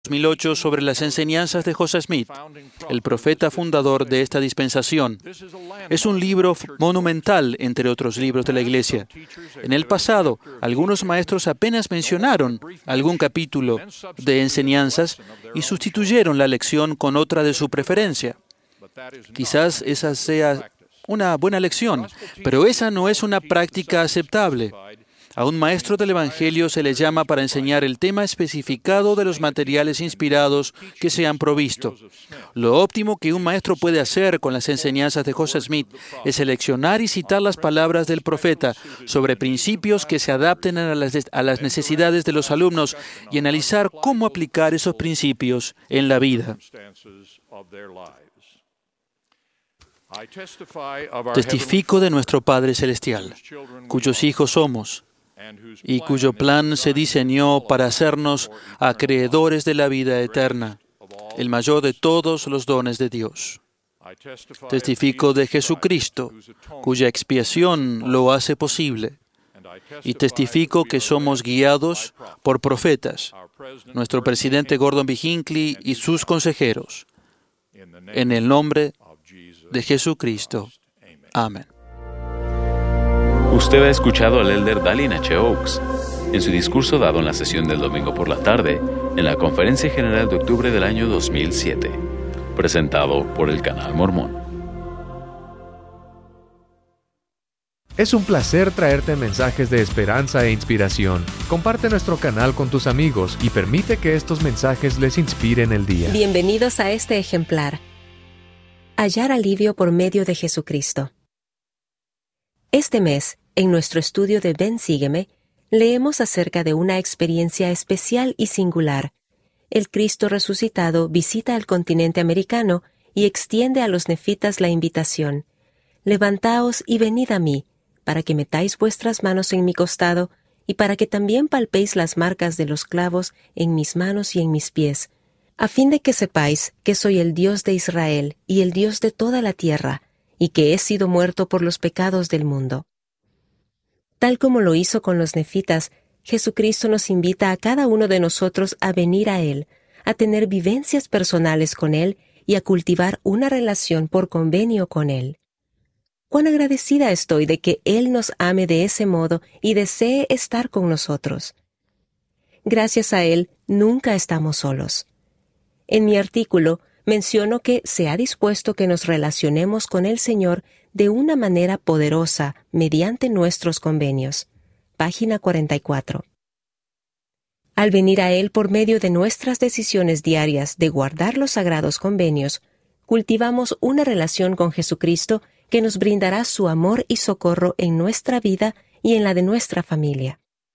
2008 sobre las enseñanzas de José Smith, el profeta fundador de esta dispensación. Es un libro monumental entre otros libros de la Iglesia. En el pasado, algunos maestros apenas mencionaron algún capítulo de enseñanzas y sustituyeron la lección con otra de su preferencia. Quizás esa sea una buena lección, pero esa no es una práctica aceptable. A un maestro del Evangelio se le llama para enseñar el tema especificado de los materiales inspirados que se han provisto. Lo óptimo que un maestro puede hacer con las enseñanzas de José Smith es seleccionar y citar las palabras del profeta sobre principios que se adapten a las necesidades de los alumnos y analizar cómo aplicar esos principios en la vida. Testifico de nuestro Padre Celestial, cuyos hijos somos, y cuyo plan se diseñó para hacernos acreedores de la vida eterna, el mayor de todos los dones de Dios. Testifico de Jesucristo, cuya expiación lo hace posible, y testifico que somos guiados por profetas, nuestro presidente Gordon B. Hinckley y sus consejeros, en el nombre de Jesucristo. Amén. Usted ha escuchado al elder Dallin H. Oaks en su discurso dado en la sesión del domingo por la tarde en la Conferencia General de octubre del año 2007, presentado por el Canal Mormón. Es un placer traerte mensajes de esperanza e inspiración. Comparte nuestro canal con tus amigos y permite que estos mensajes les inspiren el día. Bienvenidos a este ejemplar. Hallar alivio por medio de Jesucristo. Este mes, en nuestro estudio de Ven, Sígueme, leemos acerca de una experiencia especial y singular. El Cristo resucitado visita al continente americano y extiende a los nefitas la invitación: levantaos y venid a mí, para que metáis vuestras manos en mi costado, y para que también palpéis las marcas de los clavos en mis manos y en mis pies, a fin de que sepáis que soy el Dios de Israel y el Dios de toda la tierra, y que he sido muerto por los pecados del mundo. Tal como lo hizo con los nefitas, Jesucristo nos invita a cada uno de nosotros a venir a Él, a tener vivencias personales con Él y a cultivar una relación por convenio con Él. Cuán agradecida estoy de que Él nos ame de ese modo y desee estar con nosotros. Gracias a Él, nunca estamos solos. En mi artículo, menciono que se ha dispuesto que nos relacionemos con el Señor de una manera poderosa mediante nuestros convenios. Página 44. Al venir a Él por medio de nuestras decisiones diarias de guardar los sagrados convenios, cultivamos una relación con Jesucristo que nos brindará su amor y socorro en nuestra vida y en la de nuestra familia.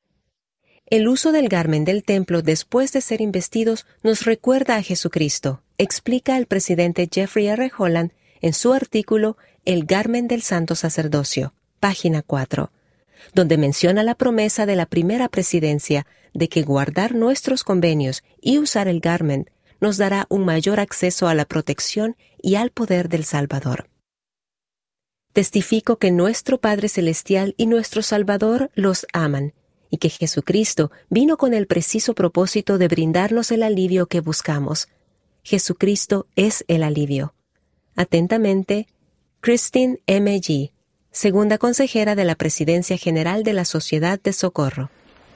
El uso del garmen del templo después de ser investidos nos recuerda a Jesucristo, explica el presidente Jeffrey R. Holland en su artículo El garmen del santo sacerdocio, página 4, donde menciona la promesa de la primera presidencia de que guardar nuestros convenios y usar el garmen nos dará un mayor acceso a la protección y al poder del Salvador. Testifico que nuestro Padre Celestial y nuestro Salvador los aman, y que Jesucristo vino con el preciso propósito de brindarnos el alivio que buscamos. Jesucristo es el alivio. Atentamente, Christine M. G., segunda consejera de la Presidencia General de la Sociedad de Socorro.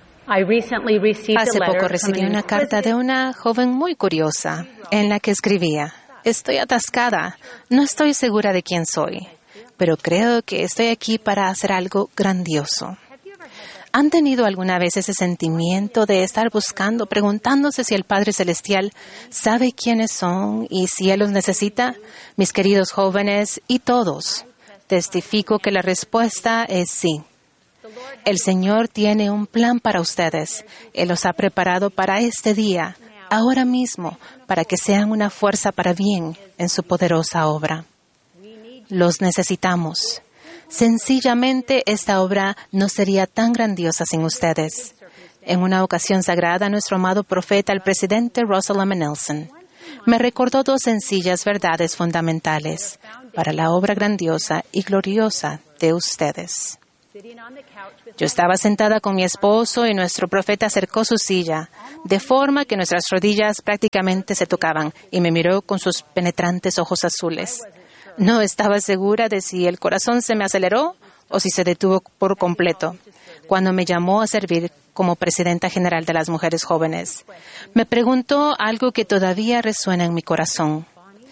Hace poco recibí una carta de una joven muy curiosa, en la que escribía: estoy atascada, no estoy segura de quién soy, pero creo que estoy aquí para hacer algo grandioso. ¿Han tenido alguna vez ese sentimiento de estar buscando, preguntándose si el Padre Celestial sabe quiénes son y si Él los necesita? Mis queridos jóvenes y todos, testifico que la respuesta es sí. El Señor tiene un plan para ustedes. Él los ha preparado para este día, ahora mismo, para que sean una fuerza para bien en su poderosa obra. Los necesitamos. Sencillamente, esta obra no sería tan grandiosa sin ustedes. En una ocasión sagrada, nuestro amado profeta, el presidente Russell M. Nelson, me recordó dos sencillas verdades fundamentales para la obra grandiosa y gloriosa de ustedes. Yo estaba sentada con mi esposo y nuestro profeta acercó su silla, de forma que nuestras rodillas prácticamente se tocaban, y me miró con sus penetrantes ojos azules. No estaba segura de si el corazón se me aceleró o si se detuvo por completo cuando me llamó a servir como presidenta general de las mujeres jóvenes. Me preguntó algo que todavía resuena en mi corazón.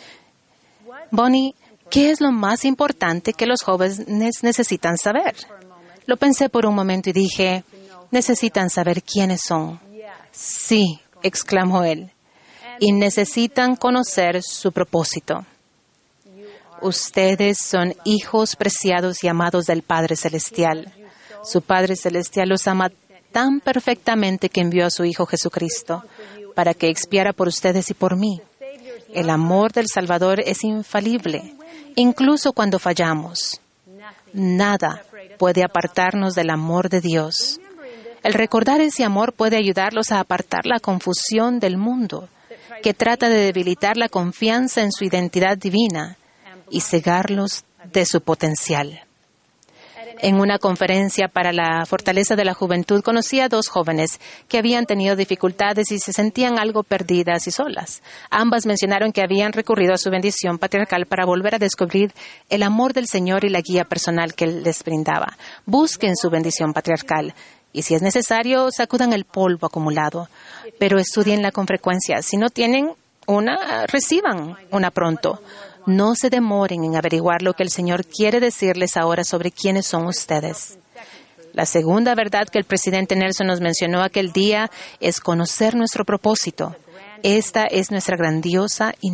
Bonnie, ¿qué es lo más importante que los jóvenes necesitan saber? Lo pensé por un momento y dije, necesitan saber quiénes son. Sí, exclamó él, y necesitan conocer su propósito. Ustedes son hijos preciados y amados del Padre Celestial. Su Padre Celestial los ama tan perfectamente que envió a su Hijo Jesucristo para que expiara por ustedes y por mí. El amor del Salvador es infalible, incluso cuando fallamos. Nada puede apartarnos del amor de Dios. El recordar ese amor puede ayudarlos a apartar la confusión del mundo, que trata de debilitar la confianza en su identidad divina y cegarlos de su potencial. En una conferencia para la fortaleza de la juventud, conocí a dos jóvenes que habían tenido dificultades y se sentían algo perdidas y solas. Ambas mencionaron que habían recurrido a su bendición patriarcal para volver a descubrir el amor del Señor y la guía personal que Él les brindaba. Busquen su bendición patriarcal y, si es necesario, sacudan el polvo acumulado, pero estudienla con frecuencia. Si no tienen una, reciban una pronto. No se demoren en averiguar lo que el Señor quiere decirles ahora sobre quiénes son ustedes. La segunda verdad que el presidente Nelson nos mencionó aquel día es conocer nuestro propósito. Esta es nuestra grandiosa y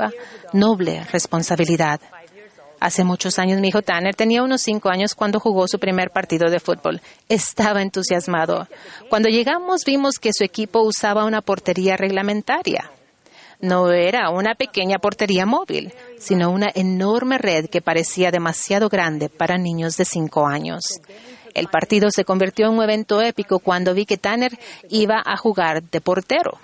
noble responsabilidad. Hace muchos años mi hijo Tanner tenía unos 5 años cuando jugó su primer partido de fútbol. Estaba entusiasmado. Cuando llegamos vimos que su equipo usaba una portería reglamentaria. No era una pequeña portería móvil, sino una enorme red que parecía demasiado grande para niños de 5 años. El partido se convirtió en un evento épico cuando vi que Tanner iba a jugar de portero.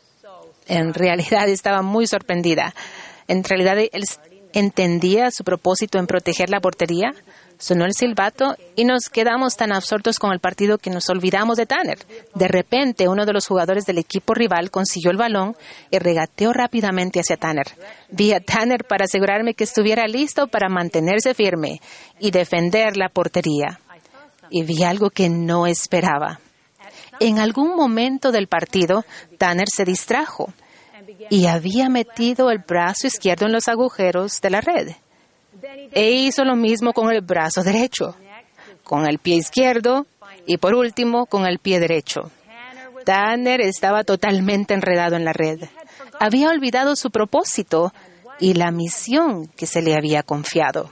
En realidad estaba muy sorprendida. En realidad él entendía su propósito en proteger la portería. Sonó el silbato y nos quedamos tan absortos con el partido que nos olvidamos de Tanner. De repente, uno de los jugadores del equipo rival consiguió el balón y regateó rápidamente hacia Tanner. Vi a Tanner para asegurarme que estuviera listo para mantenerse firme y defender la portería. Y vi algo que no esperaba. En algún momento del partido, Tanner se distrajo y había metido el brazo izquierdo en los agujeros de la red. E hizo lo mismo con el brazo derecho, con el pie izquierdo y, por último, con el pie derecho. Tanner estaba totalmente enredado en la red. Había olvidado su propósito y la misión que se le había confiado.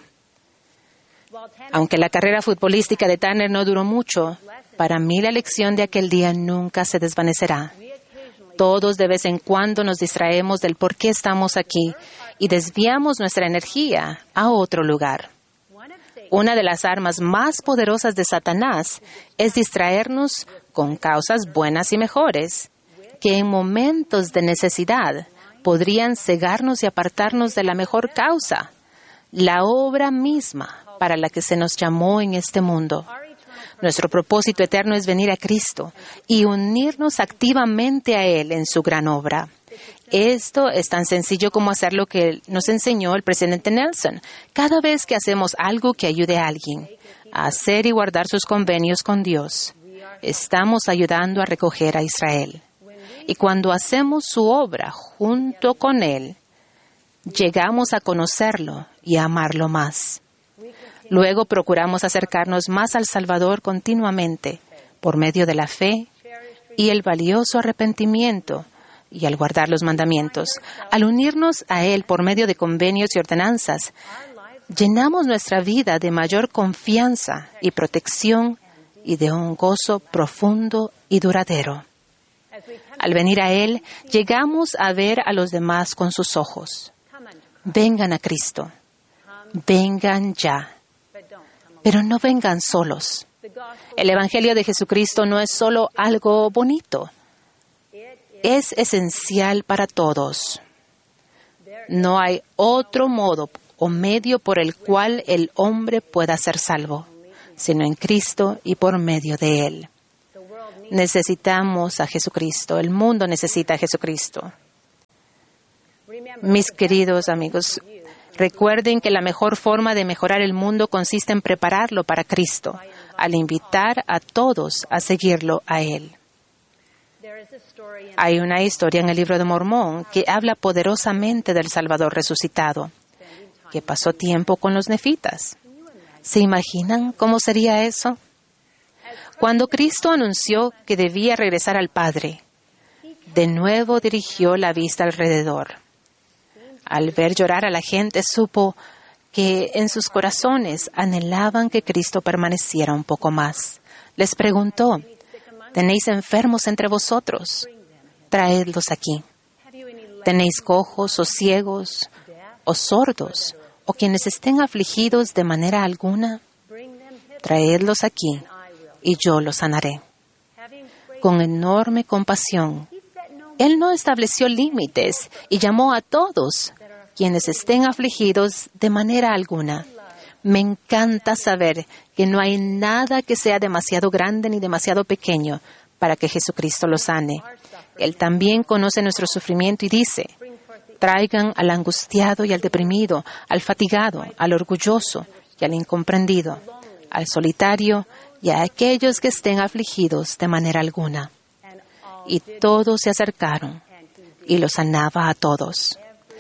Aunque la carrera futbolística de Tanner no duró mucho, para mí la lección de aquel día nunca se desvanecerá. Todos de vez en cuando nos distraemos del por qué estamos aquí y desviamos nuestra energía a otro lugar. Una de las armas más poderosas de Satanás es distraernos con causas buenas y mejores, que en momentos de necesidad podrían cegarnos y apartarnos de la mejor causa, la obra misma para la que se nos llamó en este mundo. Nuestro propósito eterno es venir a Cristo y unirnos activamente a Él en su gran obra. Esto es tan sencillo como hacer lo que nos enseñó el presidente Nelson. Cada vez que hacemos algo que ayude a alguien a hacer y guardar sus convenios con Dios, estamos ayudando a recoger a Israel. Y cuando hacemos su obra junto con Él, llegamos a conocerlo y a amarlo más. Luego procuramos acercarnos más al Salvador continuamente por medio de la fe y el valioso arrepentimiento y al guardar los mandamientos. Al unirnos a Él por medio de convenios y ordenanzas, llenamos nuestra vida de mayor confianza y protección y de un gozo profundo y duradero. Al venir a Él, llegamos a ver a los demás con sus ojos. Vengan a Cristo. Vengan ya. Pero no vengan solos. El Evangelio de Jesucristo no es solo algo bonito. Es esencial para todos. No hay otro modo o medio por el cual el hombre pueda ser salvo. sino en Cristo y por medio de Él. Necesitamos a Jesucristo. El mundo necesita a Jesucristo. Mis queridos amigos, recuerden que la mejor forma de mejorar el mundo consiste en prepararlo para Cristo, al invitar a todos a seguirlo a Él. Hay una historia en el Libro de Mormón que habla poderosamente del Salvador resucitado, que pasó tiempo con los nefitas. ¿Se imaginan cómo sería eso? Cuando Cristo anunció que debía regresar al Padre, de nuevo dirigió la vista alrededor. Al ver llorar a la gente, supo que en sus corazones anhelaban que Cristo permaneciera un poco más. Les preguntó: ¿tenéis enfermos entre vosotros? Traedlos aquí. ¿Tenéis cojos o ciegos o sordos o quienes estén afligidos de manera alguna? Traedlos aquí y yo los sanaré. Con enorme compasión, Él no estableció límites y llamó a todos quienes estén afligidos de manera alguna. Me encanta saber que no hay nada que sea demasiado grande ni demasiado pequeño para que Jesucristo los sane. Él también conoce nuestro sufrimiento y dice: traigan al angustiado y al deprimido, al fatigado, al orgulloso y al incomprendido, al solitario y a aquellos que estén afligidos de manera alguna. Y todos se acercaron y los sanaba a todos.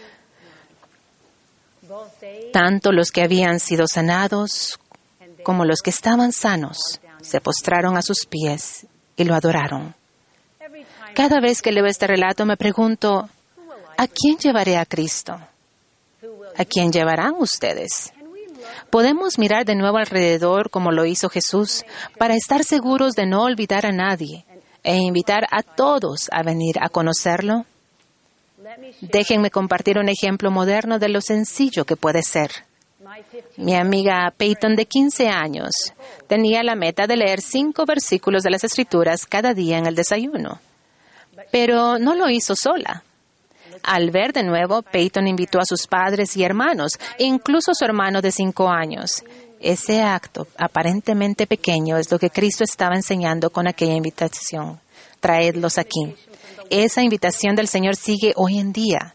Tanto los que habían sido sanados como los que estaban sanos se postraron a sus pies y lo adoraron. Cada vez que leo este relato me pregunto: ¿a quién llevaré a Cristo? ¿A quién llevarán ustedes? Podemos mirar de nuevo alrededor como lo hizo Jesús para estar seguros de no olvidar a nadie e invitar a todos a venir a conocerlo. Déjenme compartir un ejemplo moderno de lo sencillo que puede ser. Mi amiga Peyton, de 15 años, tenía la meta de leer 5 versículos de las Escrituras cada día en el desayuno. Pero no lo hizo sola. Al ver de nuevo, Peyton invitó a sus padres y hermanos, incluso a su hermano de 5 años. Ese acto aparentemente pequeño es lo que Cristo estaba enseñando con aquella invitación. Traedlos aquí. Esa invitación del Señor sigue hoy en día.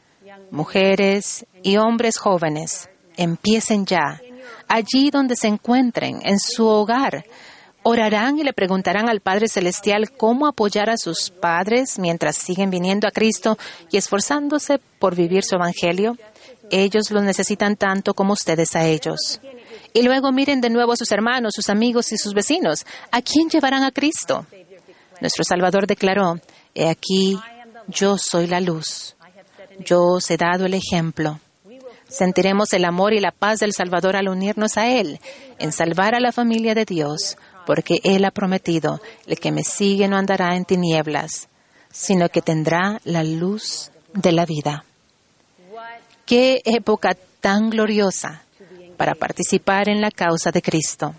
Mujeres y hombres jóvenes, empiecen ya, allí donde se encuentren, en su hogar. Orarán y le preguntarán al Padre Celestial cómo apoyar a sus padres mientras siguen viniendo a Cristo y esforzándose por vivir su Evangelio. Ellos lo necesitan tanto como ustedes a ellos. Y luego miren de nuevo a sus hermanos, sus amigos y sus vecinos. ¿A quién llevarán a Cristo? Nuestro Salvador declaró: he aquí, yo soy la luz. Yo os he dado el ejemplo. Sentiremos el amor y la paz del Salvador al unirnos a Él, en salvar a la familia de Dios, porque Él ha prometido: el que me sigue no andará en tinieblas, sino que tendrá la luz de la vida. ¡Qué época tan gloriosa para participar en la causa de Cristo!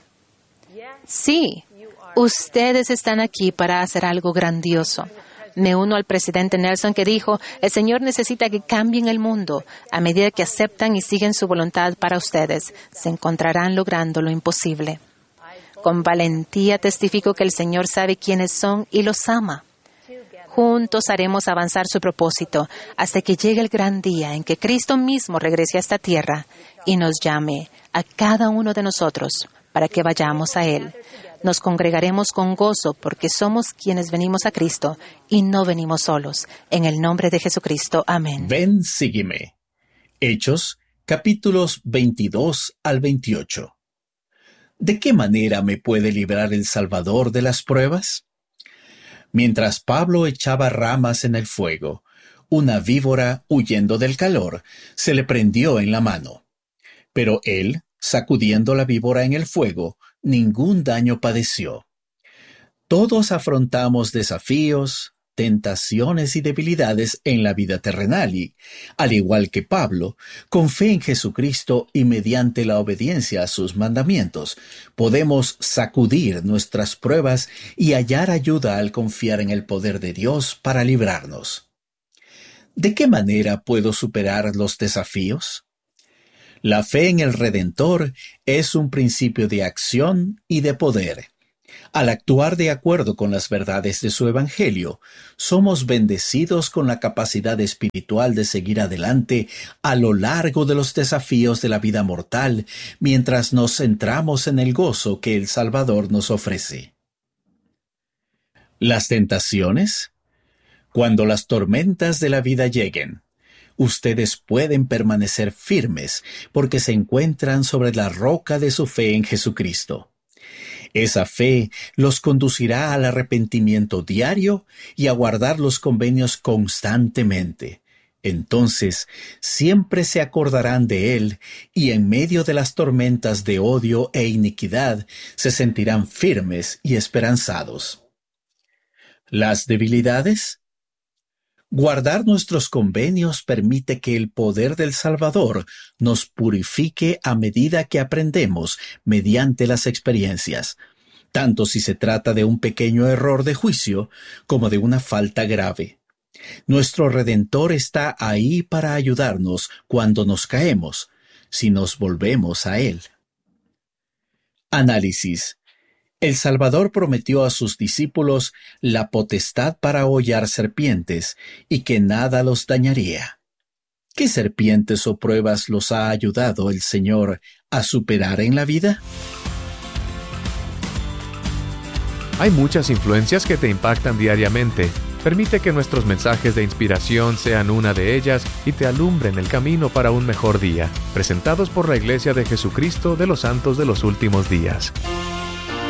Sí, ustedes están aquí para hacer algo grandioso. Me uno al presidente Nelson, que dijo: el Señor necesita que cambien el mundo. A medida que aceptan y siguen su voluntad para ustedes, se encontrarán logrando lo imposible. Con valentía testifico que el Señor sabe quiénes son y los ama. Juntos haremos avanzar su propósito hasta que llegue el gran día en que Cristo mismo regrese a esta tierra y nos llame a cada uno de nosotros para que vayamos a Él. Nos congregaremos con gozo porque somos quienes venimos a Cristo y no venimos solos. En el nombre de Jesucristo. Amén. Ven, sígueme. Hechos, capítulos 22 al 28. ¿De qué manera me puede librar el Salvador de las pruebas? Mientras Pablo echaba ramas en el fuego, una víbora, huyendo del calor, se le prendió en la mano. Pero él, sacudiendo la víbora en el fuego, ningún daño padeció. Todos afrontamos desafíos, tentaciones y debilidades en la vida terrenal y, al igual que Pablo, con fe en Jesucristo y mediante la obediencia a sus mandamientos, podemos sacudir nuestras pruebas y hallar ayuda al confiar en el poder de Dios para librarnos. ¿De qué manera puedo superar los desafíos? La fe en el Redentor es un principio de acción y de poder. Al actuar de acuerdo con las verdades de su Evangelio, somos bendecidos con la capacidad espiritual de seguir adelante a lo largo de los desafíos de la vida mortal, mientras nos centramos en el gozo que el Salvador nos ofrece. ¿Las tentaciones? Cuando las tormentas de la vida lleguen, ustedes pueden permanecer firmes porque se encuentran sobre la roca de su fe en Jesucristo. Esa fe los conducirá al arrepentimiento diario y a guardar los convenios constantemente. Entonces, siempre se acordarán de Él y en medio de las tormentas de odio e iniquidad se sentirán firmes y esperanzados. ¿Las debilidades? Guardar nuestros convenios permite que el poder del Salvador nos purifique a medida que aprendemos mediante las experiencias, tanto si se trata de un pequeño error de juicio como de una falta grave. Nuestro Redentor está ahí para ayudarnos cuando nos caemos, si nos volvemos a Él. Análisis. El Salvador prometió a sus discípulos la potestad para hollar serpientes y que nada los dañaría. ¿Qué serpientes o pruebas los ha ayudado el Señor a superar en la vida? Hay muchas influencias que te impactan diariamente. Permite que nuestros mensajes de inspiración sean una de ellas y te alumbren el camino para un mejor día. Presentados por la Iglesia de Jesucristo de los Santos de los Últimos Días.